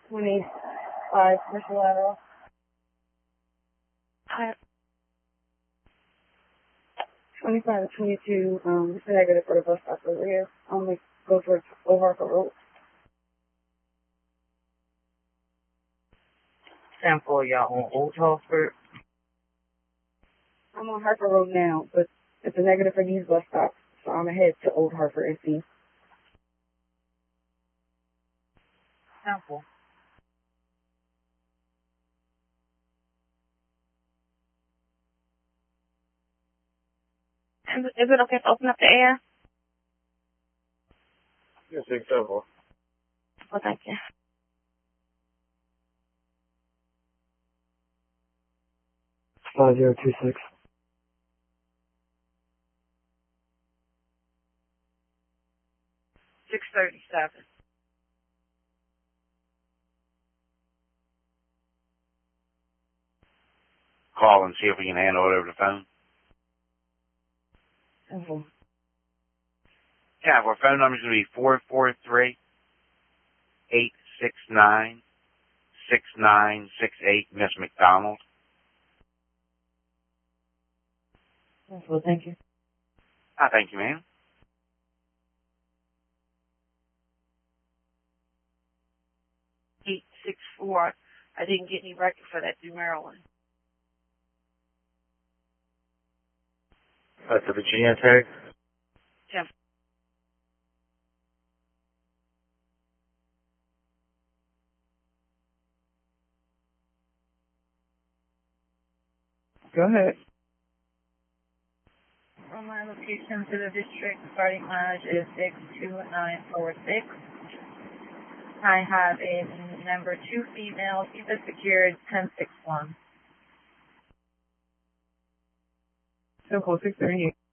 25 percent lateral. Hi. 25 to 22, it's a negative for the bus stop over here. Only go towards Old Hartford Road. Sample, y'all on Old Hartford. I'm on Hartford Road now, but it's a negative for these bus stops, so I'm gonna head to Old Hartford and see. Sample. Is it okay to open up the air? Yes, example. Well, thank you. Five 026. $637. Call and see if we can handle it over the phone. Simple. Yeah, our phone number is going to be 443-869-6968, Miss McDonald. Simple, thank you. Thank you, ma'am. $864. I didn't get any record for that through Maryland. That's the Virginia tag. 10. Go ahead. From my location to the district, starting mileage is 62946. I have a number 2 female, visa secured 1061. Simple, 638.